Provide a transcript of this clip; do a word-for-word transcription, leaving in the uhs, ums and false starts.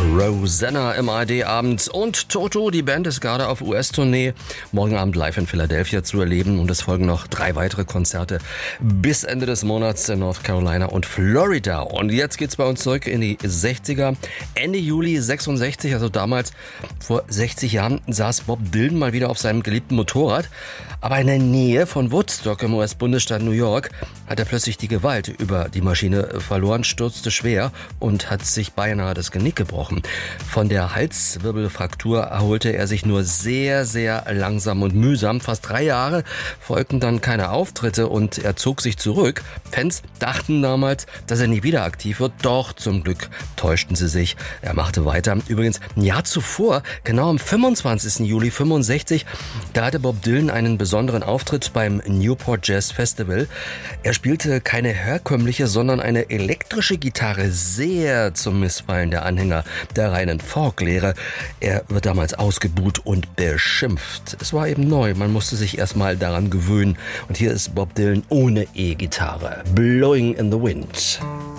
Rosanna im A R D-Abend und Toto, die Band ist gerade auf U S-Tournee, morgen Abend live in Philadelphia zu erleben und es folgen noch drei weitere Konzerte bis Ende des Monats in North Carolina und Florida. Und jetzt geht's bei uns zurück in die sechziger. Ende Juli sechsundsechzig, also damals vor sechzig Jahren, saß Bob Dylan mal wieder auf seinem geliebten Motorrad, aber in der Nähe von Woodstock im U S-Bundesstaat New York hat er plötzlich die Gewalt über die Maschine verloren, stürzte schwer und hat sich beinahe das Genick gebrochen. Von der Halswirbelfraktur erholte er sich nur sehr, sehr langsam und mühsam. Fast drei Jahre folgten dann keine Auftritte und er zog sich zurück. Fans dachten damals, dass er nie wieder aktiv wird, doch zum Glück täuschten sie sich. Er machte weiter. Übrigens, ein Jahr zuvor, genau am fünfundzwanzigsten Juli fünfundsechzig, da hatte Bob Dylan einen besonderen Auftritt beim Newport Jazz Festival. Er spielte keine herkömmliche, sondern eine elektrische Gitarre, sehr zum Missfallen der Anhänger der reinen Folklehre. Er wird damals ausgebuht und beschimpft. Es war eben neu, man musste sich erstmal daran gewöhnen. Und hier ist Bob Dylan ohne E-Gitarre. Blowing in the Wind.